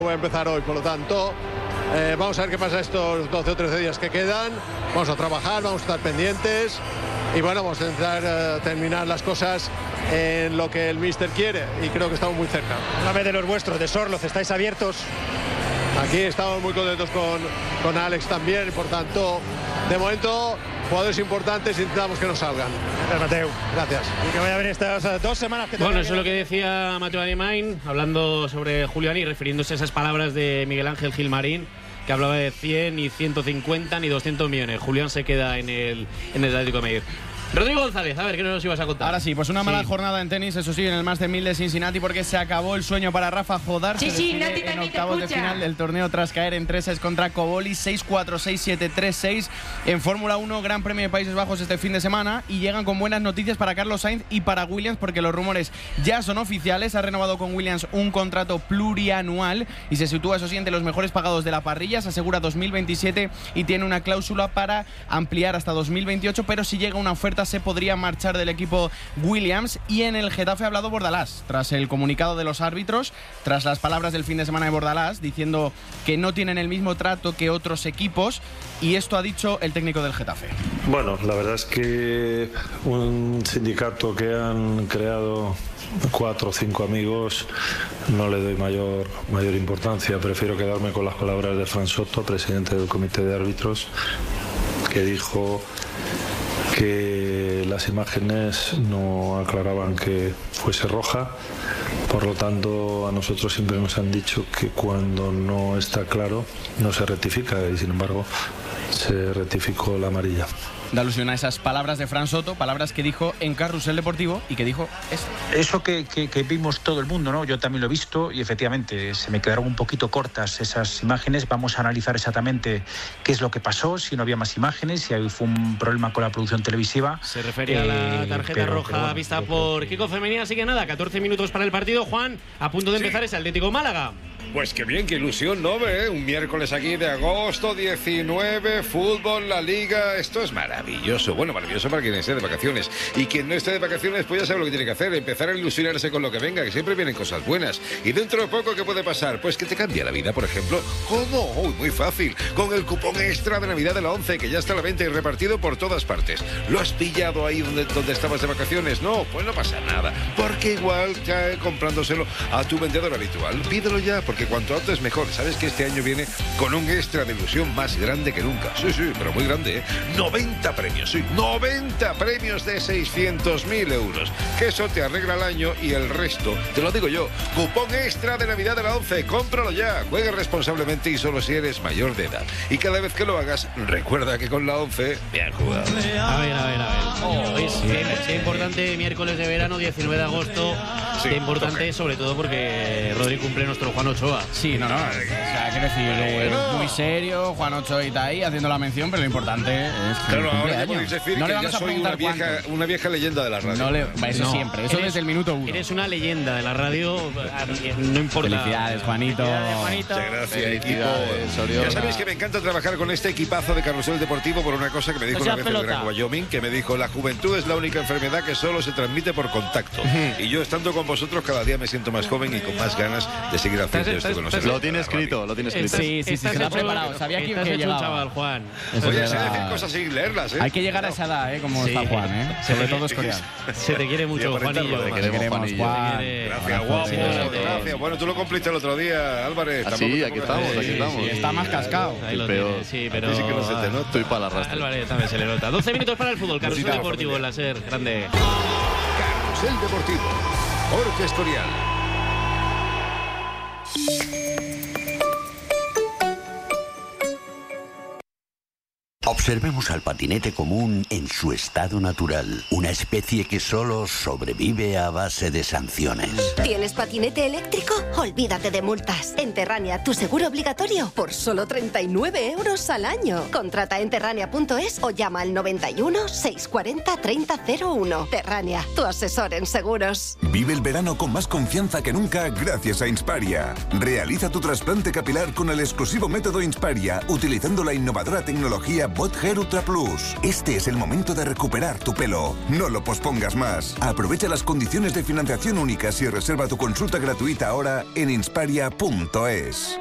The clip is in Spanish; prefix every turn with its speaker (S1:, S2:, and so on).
S1: Voy a empezar hoy, por lo tanto, vamos a ver qué pasa estos 12 o 13 días que quedan. Vamos a trabajar, vamos a estar pendientes y bueno, vamos a intentar terminar las cosas en lo que el míster quiere y creo que estamos muy cerca.
S2: Háblame de los vuestros, de Sorloz, ¿estáis abiertos?
S1: Aquí estamos muy contentos con Alex también y por tanto, de momento, jugadores importantes intentamos que nos salgan.
S2: Gracias, Mateu.
S1: Gracias.
S2: Y que vaya bien estas 2 semanas que
S3: Bueno, eso es lo que decía Mateu Alemany, hablando sobre Julián y refiriéndose a esas palabras de Miguel Ángel Gilmarín, que hablaba de 100, ni 150, ni 200 millones. Julián se queda en el Atlético de Madrid. Rodrigo González, a ver, ¿qué nos ibas a contar?
S4: Ahora sí, pues una mala jornada en tenis, eso sí, en el Master 1000 de Cincinnati, porque se acabó el sueño para Rafa Jodar.
S5: Sí, Nati,
S4: en octavos de final del torneo tras caer en 3 sets contra Koboli, 6-4, 6-7, 3-6. En Fórmula 1, Gran Premio de Países Bajos este fin de semana, y llegan con buenas noticias para Carlos Sainz y para Williams, porque los rumores ya son oficiales. Ha renovado con Williams un contrato plurianual y se sitúa, eso sí, entre los mejores pagados de la parrilla. Se asegura 2027 y tiene una cláusula para ampliar hasta 2028, pero si llega una oferta se podría marchar del equipo Williams. Y en el Getafe ha hablado Bordalás tras el comunicado de los árbitros, tras las palabras del fin de semana de Bordalás diciendo que no tienen el mismo trato que otros equipos, y esto ha dicho el técnico del Getafe.
S6: Bueno, la verdad es que un sindicato que han creado 4 o 5 amigos no le doy mayor importancia. Prefiero quedarme con las palabras de Fran Soto, presidente del comité de árbitros, que dijo que las imágenes no aclaraban que fuese roja. Por lo tanto, a nosotros siempre nos han dicho que cuando no está claro no se rectifica, y sin embargo se rectificó la amarilla.
S4: Da alusión a esas palabras de Fran Soto, palabras que dijo en Carrusel Deportivo y que dijo esto.
S7: Eso que vimos todo el mundo, ¿no? Yo también lo he visto y efectivamente se me quedaron un poquito cortas esas imágenes. Vamos a analizar exactamente qué es lo que pasó, si no había más imágenes, si fue un problema con la producción televisiva.
S3: Se refería a la tarjeta roja bueno, vista por Kiko Femenía, así que nada, 14 minutos para el partido. Juan, a punto de empezar ese Atlético Málaga.
S8: Pues qué bien, qué ilusión, ¿no? Un miércoles aquí de agosto, 19, fútbol, la Liga, esto es maravilloso. Bueno, maravilloso para quien esté de vacaciones. Y quien no esté de vacaciones, pues ya sabe lo que tiene que hacer, empezar a ilusionarse con lo que venga, que siempre vienen cosas buenas. Y dentro de poco, ¿qué puede pasar? Pues que te cambia la vida, por ejemplo. ¿Cómo? Uy, muy fácil. Con el cupón extra de Navidad de la 11, que ya está a la venta y repartido por todas partes. ¿Lo has pillado ahí donde estabas de vacaciones? No, pues no pasa nada. Porque igual cae comprándoselo a tu vendedor habitual. Pídelo ya, porque cuanto antes mejor. Sabes que este año viene con un extra de ilusión más grande que nunca. Sí, pero muy grande, ¿eh? 90 premios, sí. 90 premios de 600.000 euros. Que eso te arregla el año y el resto, te lo digo yo. Cupón extra de Navidad de la 11. Cómpralo ya. Juega responsablemente y solo si eres mayor de edad. Y cada vez que lo hagas, recuerda que con la 11, bien jugado.
S3: A ver. Es importante, miércoles de verano, 19 de agosto. Sí, importante, sobre todo porque Rodri cumple nuestro Juan Ochoa.
S4: Sí, no. O sea, quiero decir, muy serio, Juan Ochoa está ahí haciendo la mención, pero lo importante es que
S8: claro, ahora ya podéis decir
S4: no
S8: que
S4: le vamos
S8: ya
S4: a
S8: soy
S4: preguntar
S8: una vieja leyenda de la radio.
S4: Eso desde el minuto 1.
S3: Eres una leyenda de la radio, no importa.
S4: Felicidades, Juanito.
S8: Muchas gracias, equipo. Ya sabéis que me encanta trabajar con este equipazo de Carrusel Deportivo por una cosa que me dijo una vez el Gran Wyoming, que me dijo: la juventud es la única enfermedad que solo se transmite por contacto. Y yo, estando con vosotros, cada día me siento más joven y con más ganas de seguir haciendo esto con nosotros.
S9: Lo tiene escrito.
S4: Sí, se lo ha preparado. Sabía que llegaba.
S3: Chaval, Juan.
S8: Oye, sé decir cosas sin leerlas, ¿eh?
S4: Hay que llegar a esa edad, como está Juan, Sobre todo escolar.
S3: Se te quiere mucho, Juanillo.
S4: Te queremos, Juan.
S8: Gracias, guapo. Gracias. Bueno, tú lo cumpliste el otro día, Álvarez.
S9: Sí, aquí estamos.
S4: Está más cascado.
S9: Peor.
S3: Sí, pero
S9: sí que no se te nota. Estoy para la rastra.
S3: Álvarez también se le nota. 12 minutos para el fútbol. Carrusel Deportivo en la SER. Grande.
S8: Carrusel Deportivo. Jorge Escorial.
S10: Observemos al patinete común en su estado natural, una especie que solo sobrevive a base de sanciones.
S11: ¿Tienes patinete eléctrico? Olvídate de multas. En Terrania, tu seguro obligatorio por solo 39 euros al año. Contrata en terrania.es o llama al 91 640 3001. Terrania, tu asesor en seguros.
S12: Vive el verano con más confianza que nunca gracias a Insparia. Realiza tu trasplante capilar con el exclusivo método Insparia, utilizando la innovadora tecnología Pod Hair Ultra Plus. Este es el momento de recuperar tu pelo. No lo pospongas más. Aprovecha las condiciones de financiación únicas y reserva tu consulta gratuita ahora en insparia.es.